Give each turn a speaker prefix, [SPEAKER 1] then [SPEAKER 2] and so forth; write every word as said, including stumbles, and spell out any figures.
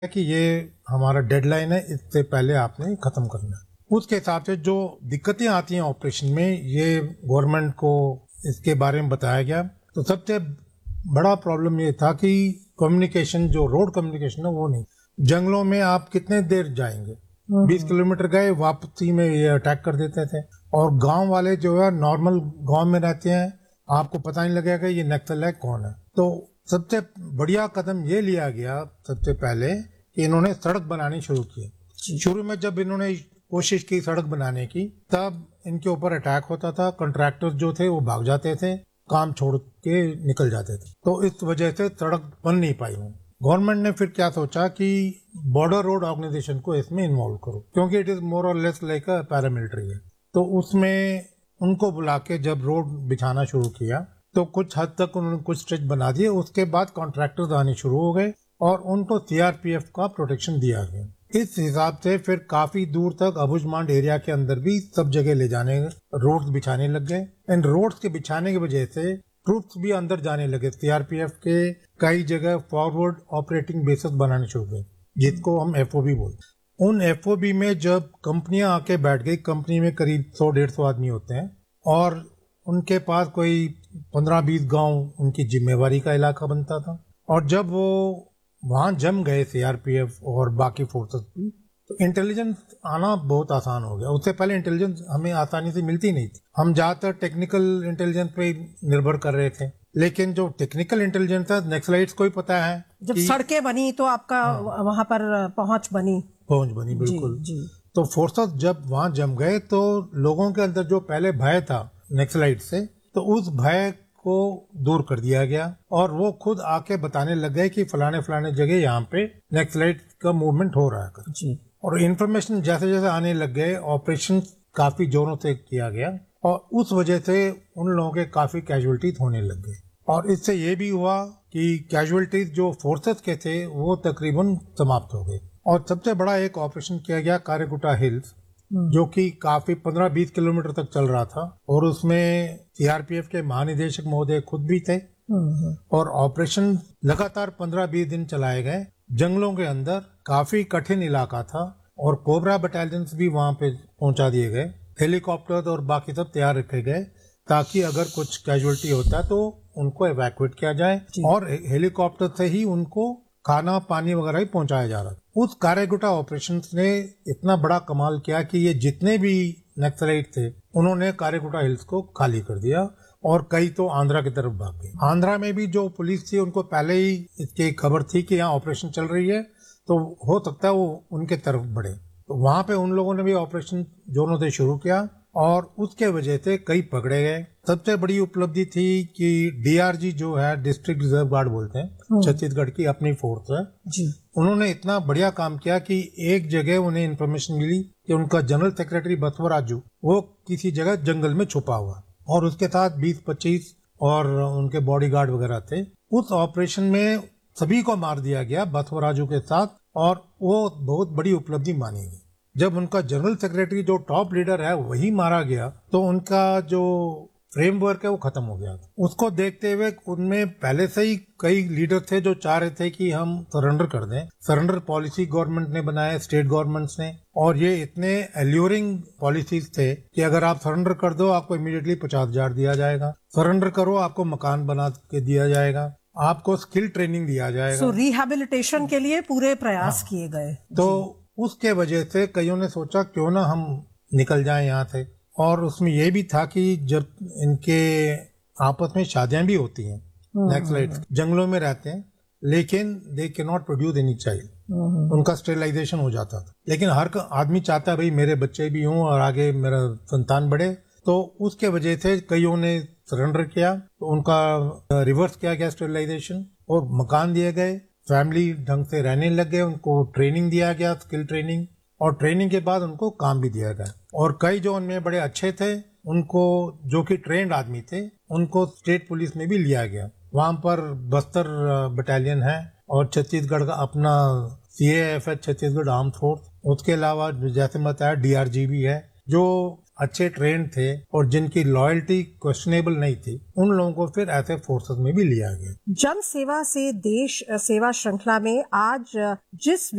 [SPEAKER 1] कि ये हमारा डेडलाइन है, इससे पहले आपने खत्म करना है। उसके हिसाब से जो दिक्कतें आती हैं ऑपरेशन में, ये गवर्नमेंट को इसके बारे में बताया गया। तो सबसे बड़ा प्रॉब्लम ये था कि कम्युनिकेशन, जो रोड कम्युनिकेशन है वो नहीं। जंगलों में आप कितने देर जाएंगे, बीस किलोमीटर गए, वापसी में ये अटैक कर देते थे। और गांव वाले जो है नॉर्मल गांव में रहते हैं, आपको पता नहीं लगेगा ये नक्सल है कौन है। तो सबसे बढ़िया कदम ये लिया गया सबसे पहले कि इन्होंने सड़क बनानी शुरू की। शुरू में जब इन्होंने कोशिश की सड़क बनाने की, तब इनके ऊपर अटैक होता था। कॉन्ट्रैक्टर्स जो थे वो भाग जाते थे, काम छोड़ के निकल जाते थे। तो इस वजह से सड़क बन नहीं पाई हूँ। गवर्नमेंट ने फिर क्या सोचा कि बॉर्डर रोड ऑर्गेनाइजेशन को इसमें इन्वॉल्व करो, क्योंकि इट इज मोर और लेस लाइक अ पैरामिलिट्री है। तो उसमें उनको बुला के जब रोड बिछाना शुरू किया तो कुछ हद तक उन्होंने कुछ स्ट्रेच बना दिए। उसके बाद कॉन्ट्रैक्टर्स आने शुरू हो गए और उनको सीआरपीएफ का प्रोटेक्शन दिया गया। इस हिसाब से फिर काफी दूर तक अबुझमांड एरिया के अंदर भी सब जगह ले जाने, रोड्स बिछाने लग गए। इन रोड्स के बिछाने की वजह से ट्रूप्स भी अंदर जाने लगे। सीआरपीएफ के कई जगह फॉरवर्ड ऑपरेटिंग बेसिस बनाने शुरू हुए, जिसको हम एफओबी बोलते हैं। उन एफओबी में जब कंपनियां आके बैठ गई, कंपनी में करीब सौ डेढ़ सौ आदमी होते हैं और उनके पास कोई पंद्रह बीस गांव उनकी जिम्मेवारी का इलाका बनता था। और जब वो वहां जम गए सीआरपीएफ और बाकी फोर्सेस भी, तो इंटेलिजेंस आना बहुत आसान हो गया। उससे पहले इंटेलिजेंस हमें आसानी से मिलती नहीं थी। हम ज्यादातर टेक्निकल इंटेलिजेंस पे निर्भर कर रहे थे, लेकिन जो टेक्निकल इंटेलिजेंस था नक्सलाइट्स को ही पता है।
[SPEAKER 2] जब सड़कें बनी तो आपका हाँ, वहां पर पहुंच बनी
[SPEAKER 1] पहुंच बनी बिल्कुल
[SPEAKER 2] जी, जी।
[SPEAKER 1] तो फोर्सेस जब वहां जम गए तो लोगों के अंदर जो पहले भय था नक्सलाइट से, तो उस भय को दूर कर दिया गया और वो खुद आके बताने लग गए कि फलाने फलाने जगह यहाँ पे नक्सलाइट का मूवमेंट हो रहा है जी। और इन्फॉर्मेशन जैसे जैसे आने लग गए, ऑपरेशन काफी जोरों से किया गया और उस वजह से उन लोगों के काफी कैजुअलिटीज होने लग गए। और इससे ये भी हुआ कि कैजुअलिटीज जो फोर्सेस के थे वो तकरीबन समाप्त हो गए। और सबसे बड़ा एक ऑपरेशन किया गया कारेगुटा हिल्स, जो कि काफी पंद्रह बीस किलोमीटर तक चल रहा था और उसमें सीआरपीएफ के महानिदेशक महोदय खुद भी थे। और ऑपरेशन लगातार पंद्रह बीस दिन चलाए गए। जंगलों के अंदर काफी कठिन इलाका था और कोबरा बटालियंस भी वहां पे पहुंचा दिए गए। हेलीकॉप्टर और बाकी सब तैयार रखे गए ताकि अगर कुछ कैजुअलिटी होता है तो उनको इवैक्यूएट किया जाए। और हेलीकॉप्टर से ही उनको खाना पानी वगैरह ही पहुंचाया जा रहा था। उस कारेगुटा ऑपरेशन ने इतना बड़ा कमाल किया कि ये जितने भी नक्सलाइट थे उन्होंने कारेगुटा हिल्स को खाली कर दिया और कई तो आंध्रा की तरफ भाग गए। आंध्रा में भी जो पुलिस थी उनको पहले ही इसकी खबर थी कि यहाँ ऑपरेशन चल रही है, तो हो सकता है वो उनके तरफ बढ़े। तो वहां पे उन लोगों ने भी ऑपरेशन जोरों से शुरू किया और उसके वजह से कई पकड़े गए। सबसे बड़ी उपलब्धि थी कि डीआरजी जो है, डिस्ट्रिक्ट रिजर्व गार्ड बोलते हैं, छत्तीसगढ़ की अपनी फोर्स है जी। उन्होंने इतना बढ़िया काम किया कि एक जगह उन्हें इन्फॉर्मेशन मिली कि उनका जनरल सेक्रेटरी बसवराजू वो किसी जगह जंगल में छुपा हुआ और उसके साथ बीस पच्चीस और उनके बॉडीगार्ड वगैरह थे। उस ऑपरेशन में सभी को मार दिया गया बसवराजू के साथ और वो बहुत बड़ी उपलब्धि मानी गई। जब उनका जनरल सेक्रेटरी जो टॉप लीडर है वही मारा गया तो उनका जो फ्रेमवर्क है वो खत्म हो गया। उसको देखते हुए उनमें पहले से ही कई लीडर थे जो चाह रहे थे कि हम सरेंडर कर दें। सरेंडर पॉलिसी गवर्नमेंट ने बनाए, स्टेट गवर्नमेंट्स ने, और ये इतने एल्यूरिंग पॉलिसीज थे कि अगर आप सरेंडर कर दो आपको इमीडिएटली पचास हजार दिया जाएगा, सरेंडर करो आपको मकान बना के दिया जाएगा, आपको स्किल ट्रेनिंग दिया जाएगा।
[SPEAKER 2] सो रिहैबिलिटेशन के लिए पूरे प्रयास किए गए।
[SPEAKER 1] तो उसके वजह से कईयों ने सोचा क्यों ना हम निकल जाएं यहाँ से। और उसमें यह भी था कि जब इनके आपस में शादियां भी होती हैं, नक्सलाइट्स जंगलों में रहते हैं लेकिन they can not produce any child, उनका स्टेरिलाइजेशन हो जाता था। लेकिन हर आदमी चाहता है भाई मेरे बच्चे भी हों और आगे मेरा संतान बढ़े, तो उसके वजह से कईयों ने सरेंडर किया, तो उनका रिवर्स किया गया स्टेरिलाइजेशन और मकान दिए गए, फैमिली ढंग से रहने लग गए, उनको ट्रेनिंग दिया गया, स्किल ट्रेनिंग, और ट्रेनिंग के बाद उनको काम भी दिया गया। और कई जो उनमें बड़े अच्छे थे उनको, जो कि ट्रेंड आदमी थे, उनको स्टेट पुलिस में भी लिया गया। वहां पर बस्तर बटालियन है और छत्तीसगढ़ का अपना सीएएफ है, छत्तीसगढ़ आर्म फोर्स। उसके अलावा जैसे बताया डीआरजी भी है, जो अच्छे ट्रेंड थे और जिनकी लॉयल्टी क्वेश्चनेबल नहीं थी, उन लोगों को फिर ऐसे फोर्सेस में भी लिया गया।
[SPEAKER 2] जन सेवा से देश सेवा श्रृंखला में आज जिस